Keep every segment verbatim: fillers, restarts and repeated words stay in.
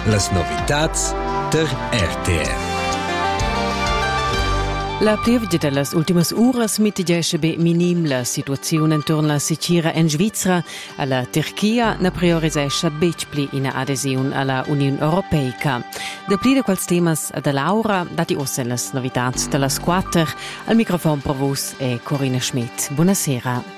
Las novitats der R T R. La plevgia de las ultimas uras mitigesce be minim la situazione intorno alla Sicilia in Svizzera. Alla Turchia ne priorisesce bec pli in adesione alla Unione Europea. De pli de quels temas da Laura, dati ossa las novitats de las quattro. Al microfono per vos è Corinna Schmidt. Buonasera.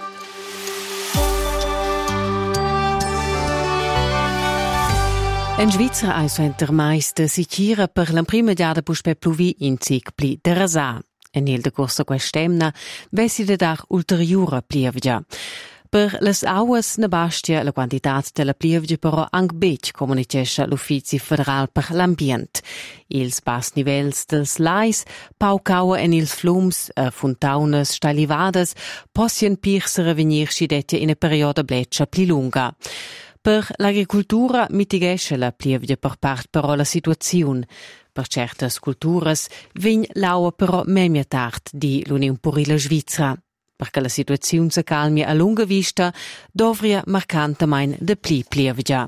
In Svizzera hai suenter mais de Sicilia per la prima giada puspe pluvi in cic pli de rasà. En il decorso quest'emna vessi de dar ulteriore plievgia. Per les auas ne bastia la quantitat de la plievgia però anche bec comunicesce l'Uffizi Federal per l'Ambient. Ils bas nivels dels lais, paucaua en ils flums, a fontaunas stalivades, possien pirse revenir scidettia in a perioda bleccia pli lunga. Per l'agricultura mitigesce la plievgia per part però la situazione. Per certas culturas vegn l'aua però memia tard di l'Unione Purila Svizzera. Perché la situazione si calmia a lunga vista, dovria marcantamain de pli plievgia.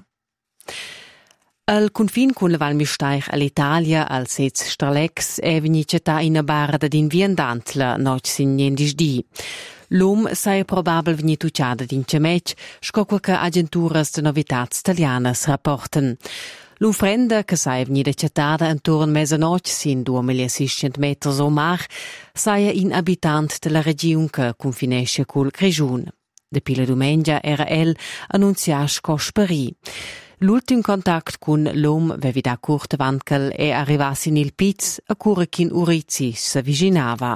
Al confin con la Val Müstair all'Italia, al Sez Stralex, è veniceta in a barra din viandant la noc sin niendis di. L'um sai probabil veni tuciada din cemec, sco qualche agenturas de novitats italianas rapporten. L'ufrenda che sai veni decettada intorno mezzanoc sin duemilaseicento meters o mar, sai in abitant della regione che confinesce col Grigiun. De pila domenica era el annuncias co speri. L'ultim contact con l'um vevi da curta vankel e arrivassi in il Piz a cura chin Urizi s'avvicinava.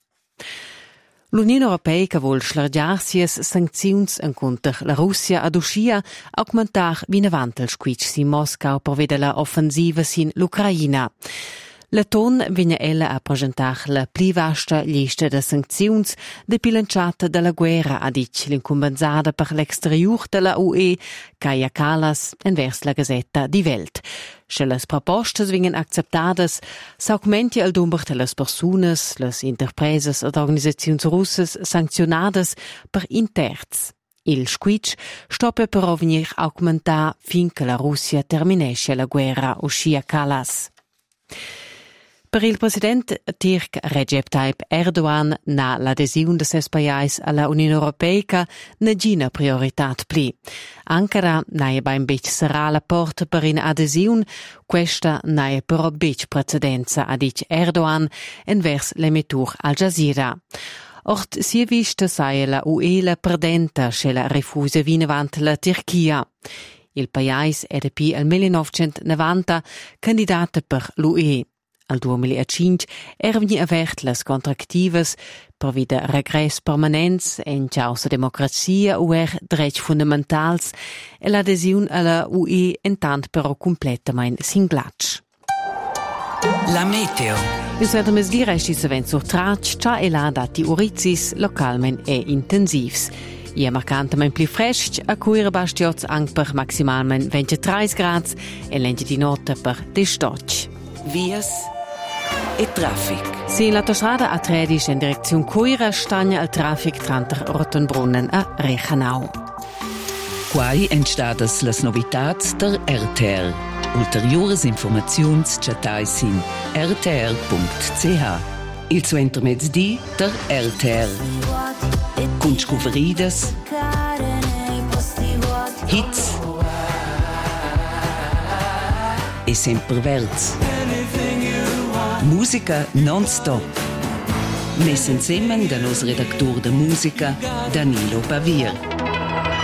L'Unione Europea che vuol slargiarsi sanzioni incontro la Russia ad uscire augmentar vinavant il squitch in Mosca per vedere la offensiva in l'Ucraina. La ton viene ella a presentare la pli vasta lista de sanzioni de pilanciata della guerra, ha dit l'incumbenzada per l'exterior della U E, Kaja Kallas, envers la Gazzetta di Welt. Se las propostas vingen acceptadas, s'augmenti al number de las personas, las interpreses ed organizazioni russas sanccionadas per interz. Il squitch stoppa però venir augmentar fin che la Russia terminesce la guerra, uscia Kallas. Per il presidente turc Recep Tayyip Erdogan na l'adesione de ses pajais alla Unione Europea na gina prioritat pli. Ankara nae bain bec sarà la porta per in adesione, questa nae però bec precedenza, ha dit Erdogan envers l'emitur Al Jazeera. Ort si è vista sai la U E la perdenta se la refusa vinavant la Turchia. Il pajais è da pi al millenovecentonovanta candidata per l'U E. Al duemilacinque era veni avert las contractivas per vida regress permanents en causa democrazia u er drets fundamentals e l'adesione alla U E intant però completamain sin glatsch. La meteo. Il suo mes di resti se ven sur traccia, cia e la dati urizis localmen e intensivs. Ie marcantamen pli fresch, a cuira bastioz anche per maximalmen ventitré gradi e lente di nota per de stocc. Vias e traffic. Si l'autostrada A tredici in direzione Cuira stagna al traffic tranter Rottenbrunnen a Reichenau. Quai entstadas las novitats der R T R. Ulteriores informaziuns chatais in r t r punct c h. Il suo intermezdi der R T R. Con scuveridas, hits e sempre verts. Musica non-stop. Mes insieme da nos redactor de musica Danilo Pavir.